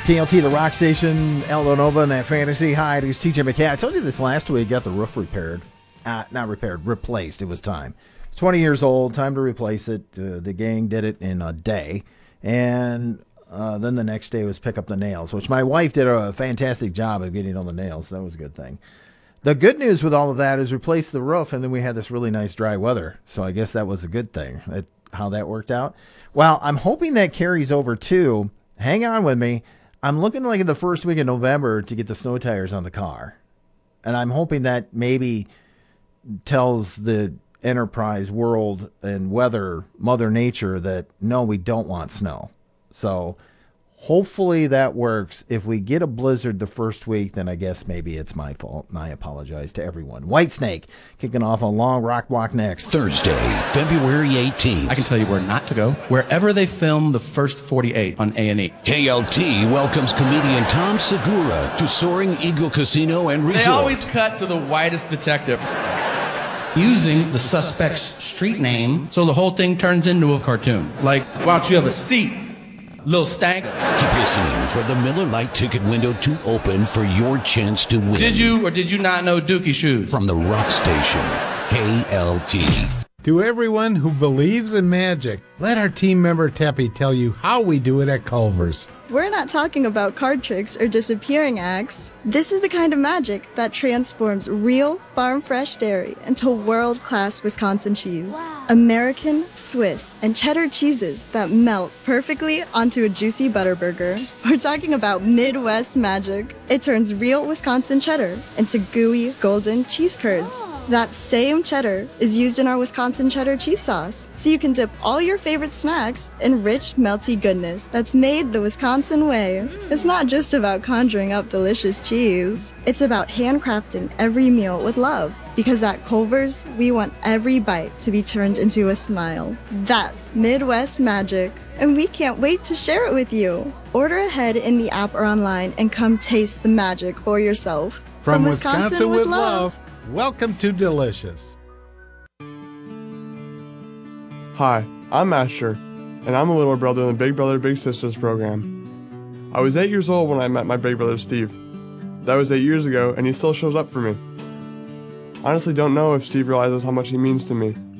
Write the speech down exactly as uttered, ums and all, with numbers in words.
K L T, the rock station, Aldo Nova, and that fantasy. Hi, it is T J McKay. I told you this last week. Got the roof repaired. Uh, not repaired, replaced. It was time. twenty years old, time to replace it. Uh, the gang did it in a day. And uh, then the next day was pick up the nails, which my wife did a fantastic job of getting all the nails. That was a good thing. The good news with all of that is replace the roof, and then we had this really nice dry weather. So I guess that was a good thing, that, how that worked out. Well, I'm hoping that carries over too. Hang on with me. I'm looking like in the first week of November to get the snow tires on the car. And I'm hoping that maybe tells the enterprise world and weather, Mother Nature, that no, we don't want snow. So hopefully that works. If we get a blizzard the first week, then I guess maybe it's my fault, and I apologize to everyone. Whitesnake kicking off a long rock block next. Thursday, February eighteenth. I can tell you where not to go. Wherever they film the first forty-eight on A and E. K L T welcomes comedian Tom Segura to Soaring Eagle Casino and Resort. They always cut to the whitest detective, using the suspect's street name, so the whole thing turns into a cartoon. Like, why don't you have a seat, little stank? Keep listening for the Miller Lite ticket window to open for your chance to win. Did you or did you not know Dookie Shoes? From the rock station, K L T. To everyone who believes in magic, let our team member Teppy tell you how we do it at Culver's. We're not talking about card tricks or disappearing acts. This is the kind of magic that transforms real, farm-fresh dairy into world-class Wisconsin cheese. Wow. American, Swiss, and cheddar cheeses that melt perfectly onto a juicy butter burger. We're talking about Midwest magic. It turns real Wisconsin cheddar into gooey, golden cheese curds. Oh. That same cheddar is used in our Wisconsin cheddar cheese sauce, so you can dip all your favorite snacks in rich, melty goodness that's made the Wisconsin way. It's not just about conjuring up delicious cheese. It's about handcrafting every meal with love. Because at Culver's, we want every bite to be turned into a smile. That's Midwest magic, and we can't wait to share it with you. Order ahead in the app or online and come taste the magic for yourself. From, From Wisconsin, Wisconsin with, with love, love, welcome to Delicious. Hi, I'm Asher, and I'm a little brother in the Big Brother Big Sisters program. I was eight years old when I met my big brother Steve. That was eight years ago, and he still shows up for me. Honestly, don't know if Steve realizes how much he means to me.